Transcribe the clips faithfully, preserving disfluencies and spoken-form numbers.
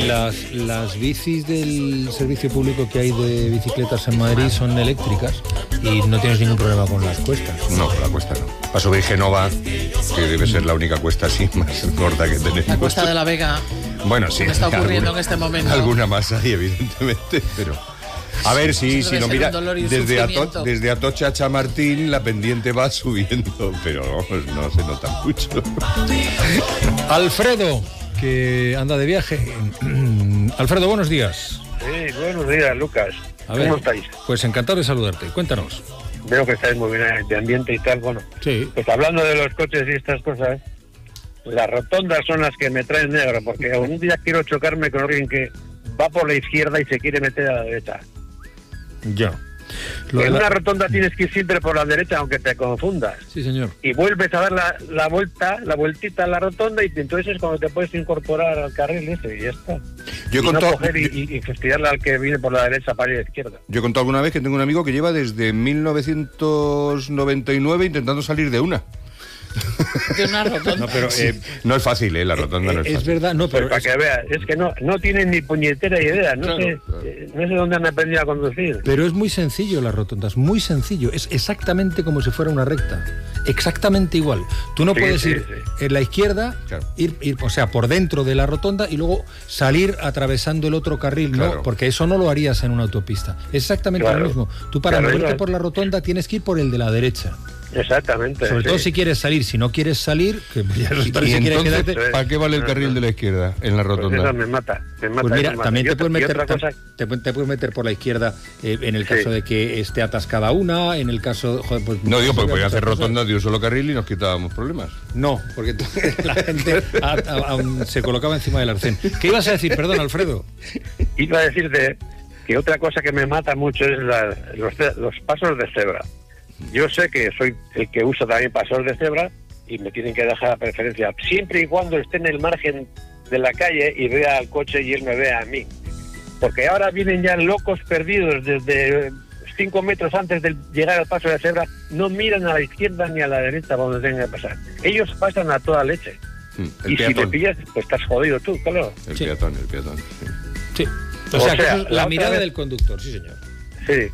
las, las bicis del servicio público que hay de bicicletas en Madrid son eléctricas y no tienes ningún problema con las cuestas. No, con la cuesta no. Para subir Génova, que debe ser la única cuesta así más gorda que tenemos. La Cuesta de la Vega. Bueno, sí. Me está ocurriendo alguna, en este momento. Alguna más hay, evidentemente, pero... A ver, sí, si no, mira, desde, Ato, desde Atocha a Chamartín la pendiente va subiendo, pero no, no se nota mucho. Alfredo, que anda de viaje. Alfredo, buenos días. Sí, buenos días, Lucas. A ver, ¿cómo estáis? Pues encantado de saludarte. Cuéntanos. Veo que estáis muy bien de ambiente y tal. Bueno, sí. Pues hablando de los coches y estas cosas, las rotondas son las que me traen negro, porque un día quiero chocarme con alguien que va por la izquierda y se quiere meter a la derecha. Ya. Lo en la... una rotonda tienes que ir siempre por la derecha, aunque te confundas. Sí, señor. Y vuelves a dar la, la vuelta, la vueltita a la rotonda, y entonces es cuando te puedes incorporar al carril ese, y ya está. Yo he y contado, no coger y, y, y fastidiarle al que viene por la derecha para ir a la izquierda. Yo he contado alguna vez que tengo un amigo que lleva desde mil novecientos noventa y nueve intentando salir de una. De una rotonda. No, pero eh, no es fácil, ¿eh? La rotonda eh, no es, es fácil. Es verdad, no, pero... Pues para que veas, es que no, no tienen ni puñetera idea, no, claro, sé, claro. Eh, no sé dónde han aprendido a conducir. Pero es muy sencillo las rotondas, muy sencillo, es exactamente como si fuera una recta, exactamente igual. Tú no sí, puedes sí, ir sí. en la izquierda, claro. ir, ir, o sea, por dentro de la rotonda y luego salir atravesando el otro carril, claro. no, porque eso no lo harías en una autopista. Es exactamente claro. lo mismo. Tú para claro, moverte claro. por la rotonda tienes que ir por el de la derecha. Exactamente. Sobre sí. todo si quieres salir, si no quieres salir, que ya no Y, si y quieres entonces, quedarte... ¿para qué vale el carril de la izquierda en la rotonda? Pues eso me mata, me mata. Pues mira, me mata. también te otra, puedes, meter, cosa... te, te puedes meter por la izquierda eh, en el caso sí. de que esté atascada una, en el caso... Joder, pues, no digo, porque podía hacer cosas. rotondas de un solo carril y nos quitábamos problemas. No, porque la gente a, a, a, se colocaba encima del arcén. ¿Qué ibas a decir? Perdón, Alfredo. Iba a decirte que otra cosa que me mata mucho es la, los, los pasos de cebra. Yo sé que soy el que usa también pasos de cebra y me tienen que dejar la preferencia, siempre y cuando esté en el margen de la calle y vea al coche y él me vea a mí. Porque ahora vienen ya locos perdidos desde cinco metros antes de llegar al paso de cebra, no miran a la izquierda ni a la derecha donde tengan que pasar. Ellos pasan a toda leche. El y peatón. Si le pillas, pues estás jodido tú, claro. El sí. peatón, el peatón. Sí. Sí. O, o sea, sea, que eso es la, la mirada vez... del conductor, sí, señor. Sí.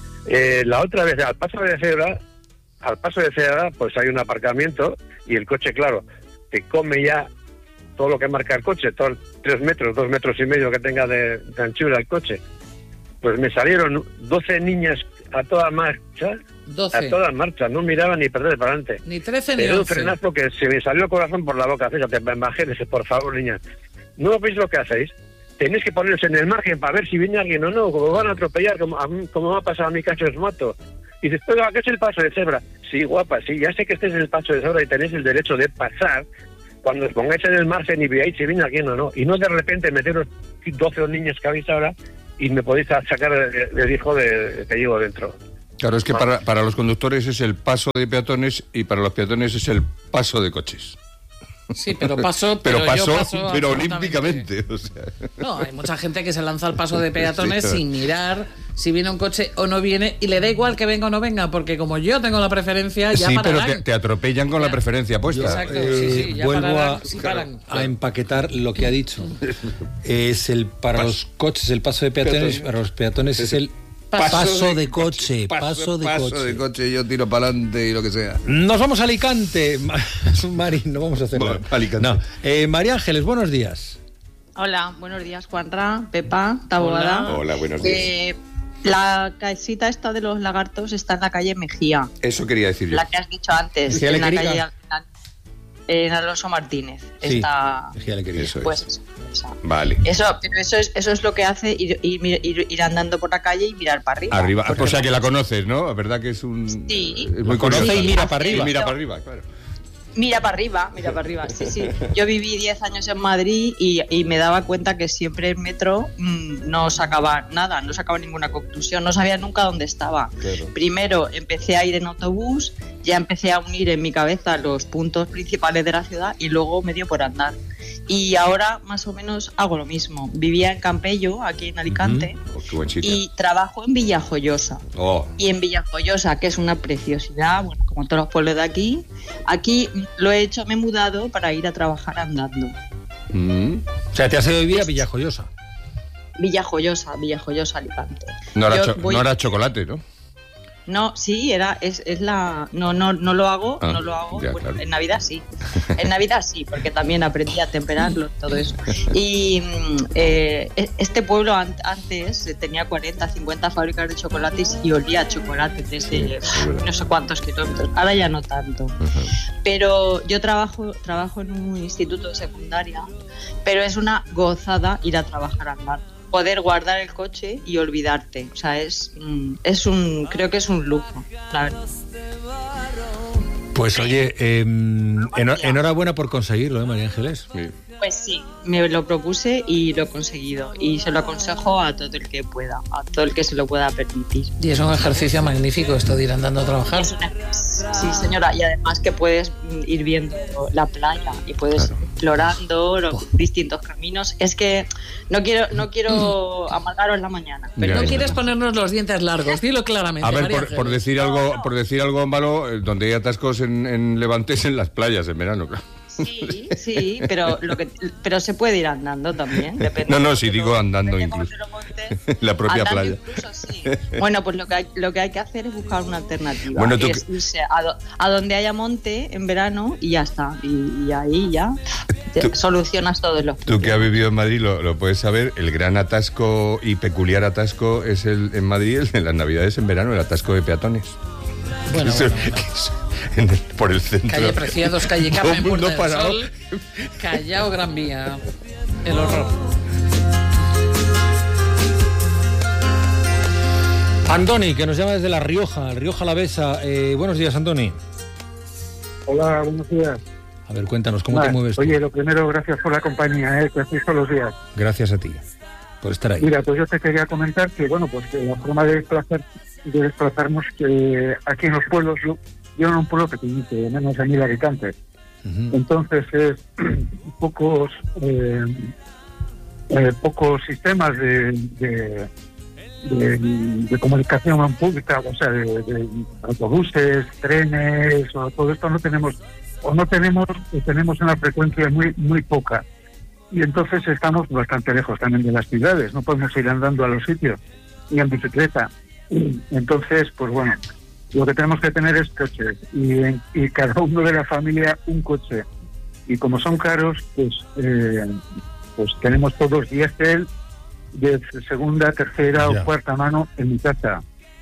Eh, la otra vez, al paso de cebra, al paso de cebra, pues hay un aparcamiento y el coche, claro, te come ya todo lo que marca el coche, todos tres metros, dos metros y medio que tenga de, de anchura el coche. Pues me salieron doce niñas a toda marcha, doce. a todas marchas, no miraban ni perder para adelante. Ni trece ni Pero un once. frenazo que se me salió el corazón por la boca, fíjate, me bajé, dije, por favor, niñas, ¿no veis lo que hacéis? Tenéis que poneros en el margen para ver si viene alguien o no, como van a atropellar, como, a mí, como va a pasar a mi cacho es moto. Y dices, pero ¿qué es el paso de cebra? Sí, guapa, sí, ya sé que este es el paso de cebra y tenéis el derecho de pasar cuando os pongáis en el margen y veáis si viene alguien o no. Y no de repente meteros doce niños que habéis ahora y me podéis sacar el, el hijo de, que llevo dentro. Claro, es que para, para los conductores es el paso de peatones y para los peatones es el paso de coches. Sí, pero paso, pero, pero pasó, yo paso pero olímpicamente. O sea. No, hay mucha gente que se lanza al paso de peatones sí, sin mirar si viene un coche o no viene y le da igual que venga o no venga, porque como yo tengo la preferencia, ya sí, pararán. pero te, te atropellan con ya. la preferencia puesta. Exacto, Eh, sí, sí, ya vuelvo pararán, a, sí paran. a empaquetar lo que ha dicho. Es el para Pas- los coches el paso de peatones, peatones. para los peatones es el Paso paso de coche, paso de paso coche. de coche, yo tiro para adelante y lo que sea. Nos vamos a Alicante. Mari, no vamos a hacer Bueno, nada. Alicante. No. Eh, María Ángeles, buenos días. Hola, buenos días, Juanra, Pepa, Taboada. Hola, buenos días. Eh, la casita esta de los lagartos está en la calle Mejía, Eso quería decir yo. la que has dicho antes, Mejía en la Lequerica. calle en Alonso Martínez. Sí, Está, Mejía Lequerica. Eso es. pues eso, esa. Vale. Eso, pero eso es, eso es lo que hace ir, ir, ir, ir andando por la calle y mirar para arriba. Arriba, Porque o sea que la vamos- conoces, ¿no? La verdad que es un... Sí. Es muy Lo conoce curioso. y mira para arriba. Y mira para arriba, claro. Mira para arriba, mira para arriba, sí, sí. Yo viví diez años en Madrid y, y me daba cuenta que siempre el metro mmm, no sacaba nada, no sacaba ninguna conclusión, no sabía nunca dónde estaba. Claro. Primero empecé a ir en autobús, ya empecé a unir en mi cabeza los puntos principales de la ciudad y luego me dio por andar. Y ahora más o menos hago lo mismo. Vivía en Campello, aquí en Alicante, Oh, qué buen sitio. y trabajo en Villajoyosa. Oh, Y en Villajoyosa, que es una preciosidad, bueno, como todos los pueblos de aquí, aquí lo he hecho, me he mudado para ir a trabajar andando. mm. O sea, te has ido a vivir a Villajoyosa. Villajoyosa, Villajoyosa, Alicante. No era, cho- voy... no era chocolate, ¿no? No, sí, era, es, es la, no, no, no lo hago, ah, no lo hago. Ya, bueno, claro. En Navidad sí, en Navidad sí, porque también aprendí a temperarlo, todo eso. Y eh, este pueblo an- antes tenía cuarenta, cincuenta fábricas de chocolates y olía a chocolate desde sí, no sé cuántos kilómetros. Ahora ya no tanto. Uh-huh. Pero yo trabajo, trabajo en un instituto de secundaria, pero es una gozada ir a trabajar al mar. Poder guardar el coche y olvidarte, o sea, es, es un, creo que es un lujo, la verdad. Pues oye, eh, enhor- enhorabuena por conseguirlo, ¿eh, María Ángeles? Sí. Pues sí, me lo propuse y lo he conseguido. Y se lo aconsejo a todo el que pueda, a todo el que se lo pueda permitir. Y es un ejercicio magnífico esto de ir andando a trabajar. Es una... Sí, señora, y además que puedes ir viendo la playa y puedes claro. explorando los distintos caminos. Es que no quiero no quiero amargaros la mañana. Pero ya, no quieres ya. ponernos los dientes largos, dilo claramente. A ver, María por, por decir algo, por decir algo malo, donde hay atascos en, en Levante es en las playas en verano, claro. Sí, sí, pero lo que pero se puede ir andando también. No, no, si digo andando incluso. La propia playa. Incluso, sí. Bueno, pues lo que hay, lo que hay que hacer es buscar una alternativa. Bueno, tú es irse a, do, a donde haya monte en verano y ya está. Y, y ahí ya tú, solucionas todos los problemas. Tú que has vivido en Madrid lo, lo puedes saber. El gran atasco y peculiar atasco es el en Madrid, el de las Navidades en verano, el atasco de peatones. Bueno, eso, bueno. Eso, en el, por el centro. Calle Preciados, calle Carmen, Puerta del Sol, Callao, Gran Vía. El horror. Andoni, que nos llama desde La Rioja, Rioja Alavesa. Eh, buenos días, Andoni. Hola, buenos días. A ver, cuéntanos, ¿cómo vale, te mueves tú? Oye, lo primero, gracias por la compañía, ¿eh? Que hacéis todos los días. Gracias a ti por estar ahí. Mira, pues yo te quería comentar que, bueno, pues que la forma de desplazar de desplazarnos que aquí en los pueblos, yo, yo en un pueblo pequeñito, de menos de mil habitantes. Uh-huh. Entonces es pocos eh, eh, pocos sistemas de, de, de, de comunicación pública, o sea, de, de autobuses, trenes, o todo esto no tenemos, o no tenemos, o tenemos una frecuencia muy muy poca. Y entonces estamos bastante lejos también de las ciudades, no podemos ir andando a los sitios, ni en bicicleta. Entonces, pues bueno, lo que tenemos que tener es coches y, y cada uno de la familia un coche. Y como son caros, pues eh, pues tenemos todos diésel de segunda, tercera yeah. o cuarta mano en mi casa.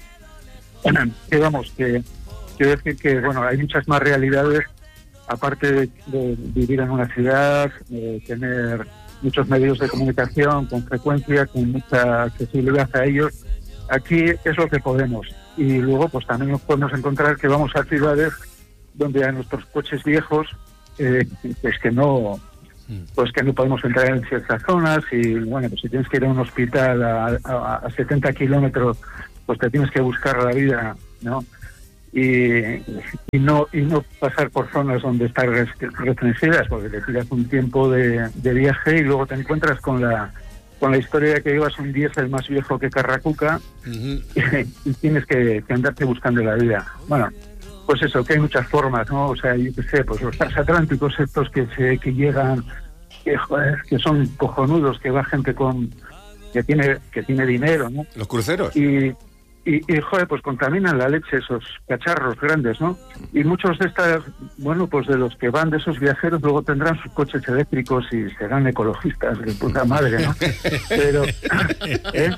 Que vamos, que quiero decir que bueno, hay muchas más realidades, aparte de, de vivir en una ciudad, de tener muchos medios de comunicación con frecuencia, con mucha accesibilidad a ellos. Aquí es lo que podemos. Y luego pues también nos podemos encontrar que vamos a ciudades donde a nuestros coches viejos eh, pues que no pues que no podemos entrar en ciertas zonas y bueno, pues si tienes que ir a un hospital a, a, a setenta kilómetros, pues te tienes que buscar la vida, ¿no? Y, y no y no pasar por zonas donde están restringidas, porque te tiras un tiempo de, de viaje y luego te encuentras con la con la historia de que llevas un diésel más viejo que Carracuca uh-huh. y, y tienes que, que andarte buscando la vida. Bueno, pues eso, que hay muchas formas, ¿no? O sea, yo qué sé, pues los transatlánticos estos que se que llegan, que, joder, que son cojonudos, que va gente con que tiene que tiene dinero, ¿no? Los cruceros. Y Y, y, joder, pues contaminan la leche esos cacharros grandes, ¿no? Y muchos de estas, bueno, pues de los que van de esos viajeros luego tendrán sus coches eléctricos y serán ecologistas, de puta madre, ¿no? Pero, ¿eh?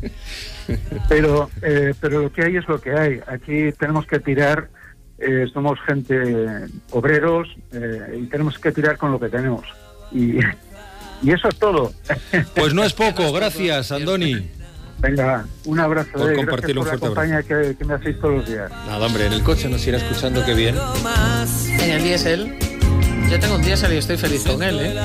pero, eh, pero lo que hay es lo que hay. Aquí tenemos que tirar, eh, somos gente obreros eh, y tenemos que tirar con lo que tenemos. Y, y eso es todo. Pues no es poco, gracias, Andoni. Venga, un abrazo. Por eh, compartir un fuerte abrazo. Gracias por la compañía que, que me hacéis todos los días. Nada, hombre, en el coche nos irá escuchando, qué bien. En el diésel. Yo tengo un diésel y estoy feliz con él, ¿eh?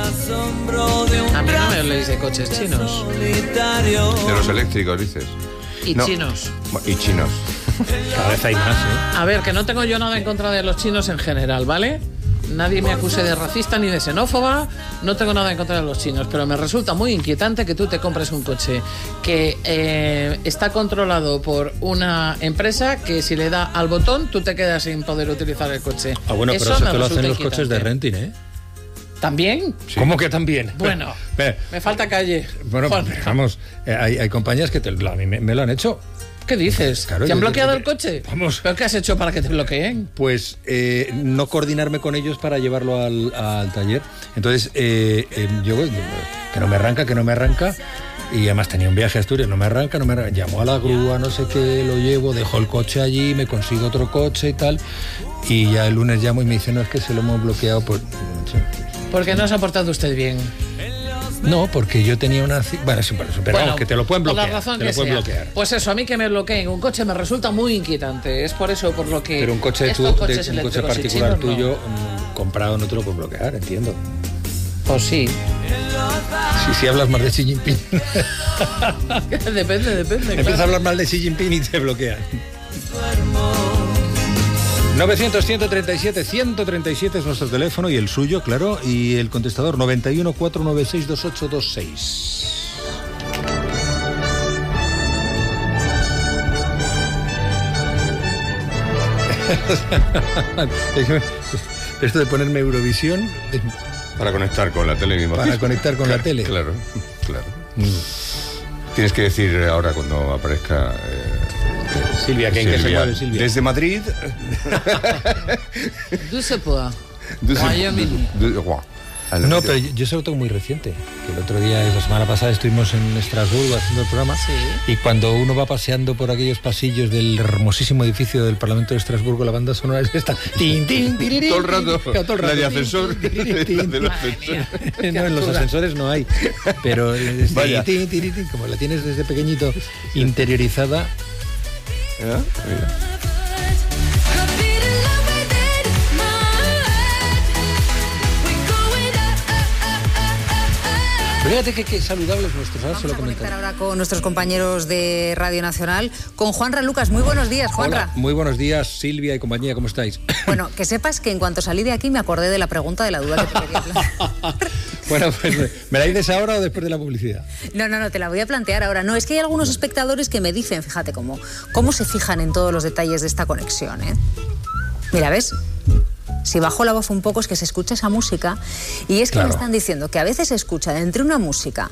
A mí no me habléis de coches chinos. De los eléctricos, dices. Y no. chinos. Y chinos. Cada vez hay más, ¿eh? A ver, que no tengo yo nada en contra de los chinos en general, ¿vale? Nadie me acuse de racista ni de xenófoba, no tengo nada en contra de los chinos, pero me resulta muy inquietante que tú te compres un coche que eh, está controlado por una empresa que si le da al botón tú te quedas sin poder utilizar el coche. Ah, bueno, eso pero eso te lo hacen los inquietante. coches de renting, ¿eh? ¿También? Sí. ¿Cómo que también? Bueno, pero, me falta calle. Bueno, Juan. vamos, eh, hay, hay compañías que te, a mí me, me lo han hecho. ¿Qué dices? Claro, ¿Te han yo, bloqueado yo, el coche? Vamos. ¿Pero qué has hecho para que te bloqueen? Pues eh, no coordinarme con ellos para llevarlo al, al taller. Entonces, eh, eh, yo, que no me arranca, que no me arranca. Y además tenía un viaje a Asturias, no me arranca, no me arranca. Llamo a la grúa, no sé qué, lo llevo, dejo el coche allí, me consigo otro coche y tal. Y ya el lunes llamo y me dice, no, es que se lo hemos bloqueado por... ¿Por qué no se ha portado usted bien? No, porque yo tenía una... Bueno, sí, pero bueno, vamos, que te lo pueden bloquear. Por la razón te que lo pueden sea. bloquear. Pues eso, a mí que me bloqueen un coche me resulta muy inquietante. Es por eso por lo que... Pero un coche, tu, de, un coche particular chinos, tuyo, no. comprado, no te lo pueden bloquear, entiendo. Pues sí. Si sí, sí hablas mal de Xi Jinping. Depende, depende. Empiezas claro. a hablar mal de Xi Jinping y te bloquean. novecientos, ciento treinta y siete, ciento treinta y siete es nuestro teléfono y el suyo, claro, y el contestador noventa y uno, cuatrocientos noventa y seis, veintiocho veintiséis. Esto de ponerme Eurovisión para conectar con la tele, mismo. Para conectar con claro, la tele. Claro, claro. Mm. Tienes que decir ahora cuando aparezca eh, Silvia, ¿quién que se mueve Silvia? Desde Madrid. Dulce Poa. Wyoming. No, pero yo, yo se lo tengo muy reciente. Que el otro día, la semana pasada, estuvimos en Estrasburgo haciendo el programa. Sí. Y cuando uno va paseando por aquellos pasillos del hermosísimo edificio del Parlamento de Estrasburgo, la banda sonora es esta. Tin, tin, tirirín, todo el rato. Tin, todo el rato. La de ascensor. Tin, tin, tin, tin, de ascensor. No, en los ascensores no hay. Pero es Vaya. Tin, tin, tin, como la tienes desde pequeñito interiorizada. ¿Eh? Mira. Fíjate que, que saludables nuestros, ahora Vamos se lo a conectar comentaré. ahora con nuestros compañeros de Radio Nacional, con Juanra Lucas. Muy buenos días, Juanra. Hola, muy buenos días, Silvia y compañía, ¿cómo estáis? Bueno, que sepas que en cuanto salí de aquí me acordé de la pregunta de la duda que te quería plantear. Bueno, pues, ¿me la dices ahora o después de la publicidad? No, no, no, te la voy a plantear ahora. No, es que hay algunos espectadores que me dicen, fíjate cómo, cómo se fijan en todos los detalles de esta conexión, ¿eh? Mira, ¿ves? Si bajo la voz un poco es que se escucha esa música y es que Claro. me están diciendo que a veces se escucha entre una música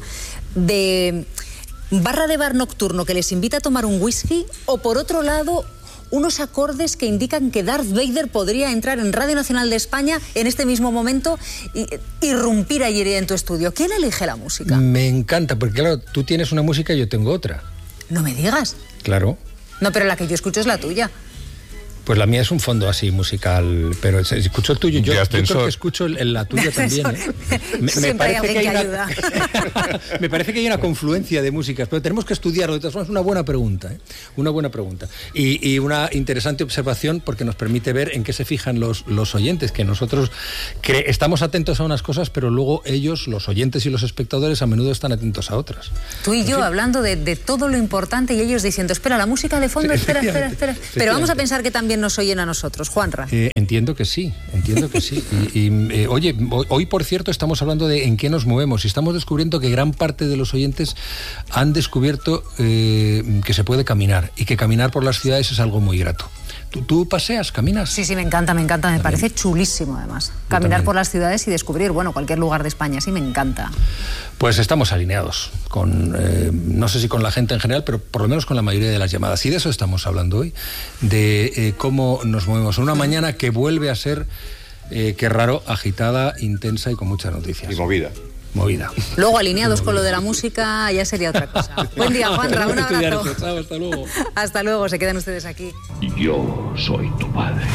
de barra de bar nocturno que les invita a tomar un whisky o por otro lado unos acordes que indican que Darth Vader podría entrar en Radio Nacional de España en este mismo momento y irrumpir allí en tu estudio. ¿Quién elige la música? Me encanta, porque claro, tú tienes una música y yo tengo otra. No me digas. Claro. No, pero la que yo escucho es la tuya. Pues la mía es un fondo así musical, pero escucho el tuyo. Yo, yo creo que escucho el, el, la tuya también. ¿eh? Me, Siempre me hay alguien que, que hay una, ayuda. Me parece que hay una confluencia de músicas, pero tenemos que estudiarlo. De todas formas, es una buena pregunta, ¿eh? Una buena pregunta. Y, y una interesante observación porque nos permite ver en qué se fijan los, los oyentes, que nosotros cre- estamos atentos a unas cosas, pero luego ellos, los oyentes y los espectadores, a menudo están atentos a otras. Tú y yo hablando de, de todo lo importante y ellos diciendo, espera, la música de fondo, Sí, espera, espera, espera. Pero vamos a pensar que también nos oyen a nosotros, Juanra. Eh, entiendo que sí, entiendo que sí. Y, y eh, oye, hoy, hoy, por cierto, estamos hablando de en qué nos movemos y estamos descubriendo que gran parte de los oyentes han descubierto eh, que se puede caminar y que caminar por las ciudades es algo muy grato. ¿Tú, tú paseas, caminas? Sí, sí, me encanta, me encanta, me También. parece chulísimo además. Caminar también. por las ciudades y descubrir, bueno, cualquier lugar de España, sí, me encanta. Pues estamos alineados con, eh, no sé si con la gente en general, pero por lo menos con la mayoría de las llamadas. Y de eso estamos hablando hoy, de eh, cómo nos movemos en una mañana que vuelve a ser, eh, qué raro, agitada, intensa y con muchas noticias. Y movida. Movida. Luego, alineados con lo de la música, ya sería otra cosa. Buen día, Juanra, un abrazo. Chao, hasta luego. Hasta luego, se quedan ustedes aquí. Yo soy tu padre.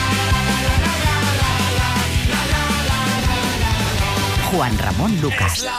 Juan Ramón Lucas.